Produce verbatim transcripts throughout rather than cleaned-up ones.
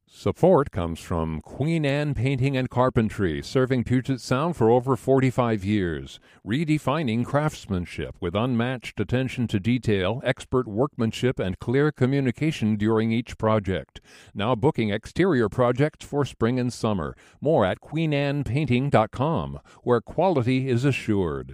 Support comes from Queen Anne Painting and Carpentry, serving Puget Sound for over forty-five years, redefining craftsmanship with unmatched attention to detail, expert workmanship, and clear communication during each project. Now booking exterior projects for spring and summer. More at queen anne painting dot com, where quality is assured.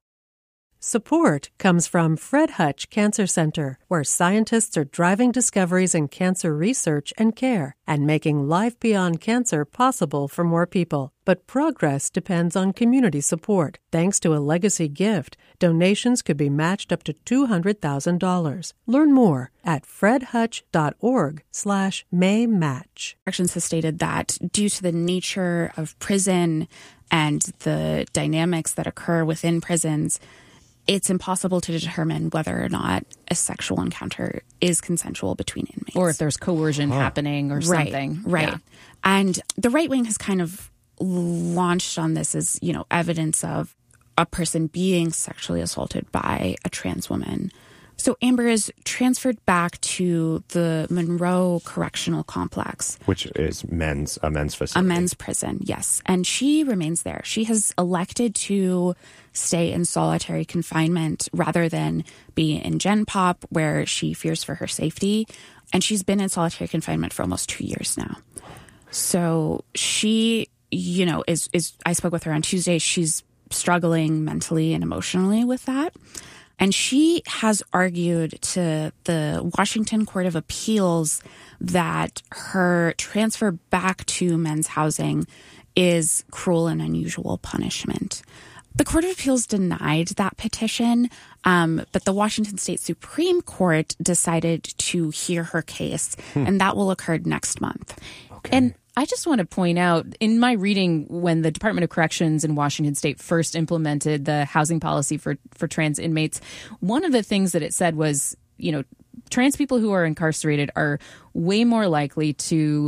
Support comes from Fred Hutch Cancer Center, where scientists are driving discoveries in cancer research and care and making life beyond cancer possible for more people. But progress depends on community support. Thanks to a legacy gift, donations could be matched up to two hundred thousand dollars. Learn more at fredhutch.org slash may match. Corrections has stated that due to the nature of prison and the dynamics that occur within prisons, it's impossible to determine whether or not a sexual encounter is consensual between inmates. Or if there's coercion huh. happening or right, something. Right. Yeah. And the right wing has kind of launched on this as, you know, evidence of a person being sexually assaulted by a trans woman. So Amber is transferred back to the Monroe Correctional Complex. Which is men's a men's facility. A men's prison, yes. And she remains there. She has elected to stay in solitary confinement rather than be in Gen Pop, where she fears for her safety. And she's been in solitary confinement for almost two years now. So she, you know, is, is I spoke with her on Tuesday. She's struggling mentally and emotionally with that. And she has argued to the Washington Court of Appeals that her transfer back to men's housing is cruel and unusual punishment. The Court of Appeals denied that petition, um, but the Washington State Supreme Court decided to hear her case, hmm. and that will occur next month. Okay. And I just want to point out, in my reading, when the Department of Corrections in Washington State first implemented the housing policy for, for trans inmates, one of the things that it said was, you know, trans people who are incarcerated are way more likely to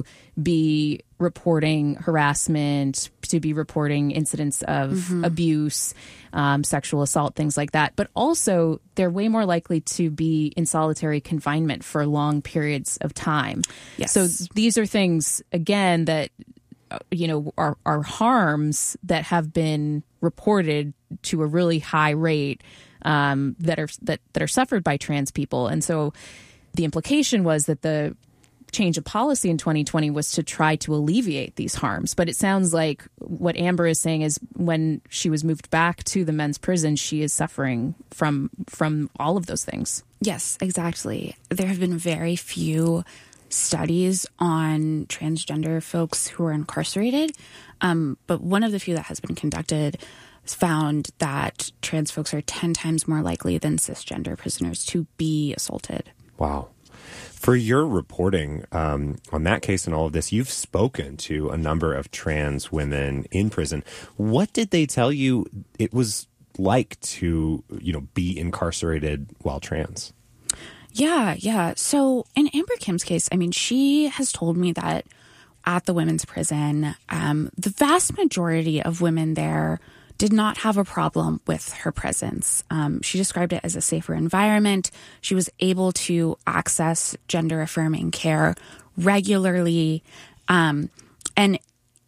be reporting harassment, to be reporting incidents of mm-hmm. abuse, um, sexual assault, things like that. But also, they're way more likely to be in solitary confinement for long periods of time. Yes. So these are things, again, that, you know, are, are harms that have been reported to a really high rate um, that are that, that are suffered by trans people. And so the implication was that the change of policy in twenty twenty was to try to alleviate these harms. But it sounds like what Amber is saying is when she was moved back to the men's prison, she is suffering from from all of those things. Yes, exactly. There have been very few studies on transgender folks who are incarcerated. Um, but one of the few that has been conducted found that trans folks are ten times more likely than cisgender prisoners to be assaulted. Wow. For your reporting um, on that case and all of this, you've spoken to a number of trans women in prison. What did they tell you it was like to, you know, be incarcerated while trans? Yeah, yeah. So in Amber Kim's case, I mean, she has told me that at the women's prison, um, the vast majority of women there did not have a problem with her presence. Um, she described it as a safer environment. She was able to access gender-affirming care regularly. Um, and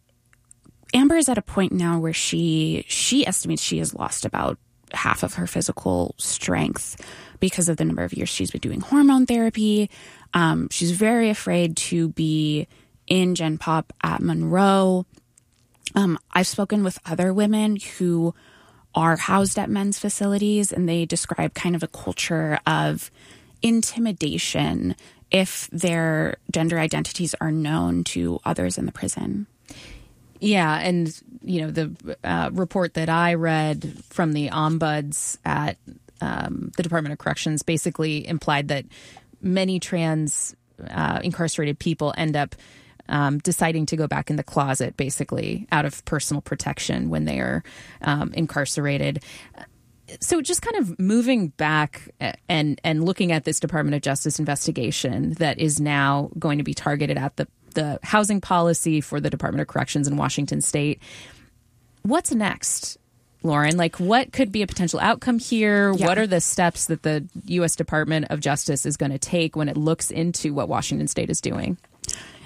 Amber is at a point now where she she estimates she has lost about half of her physical strength because of the number of years she's been doing hormone therapy. Um, she's very afraid to be in Gen Pop at Monroe. Um, I've spoken with other women who are housed at men's facilities, and they describe kind of a culture of intimidation if their gender identities are known to others in the prison. Yeah, and, you know, the uh, report that I read from the ombuds at um, the Department of Corrections basically implied that many trans uh, incarcerated people end up Um, deciding to go back in the closet, basically, out of personal protection when they are um, incarcerated. So just kind of moving back and and looking at this Department of Justice investigation that is now going to be targeted at the, the housing policy for the Department of Corrections in Washington State. What's next, Lauren? Like, what could be a potential outcome here? Yeah. What are the steps that the U S Department of Justice is going to take when it looks into what Washington State is doing?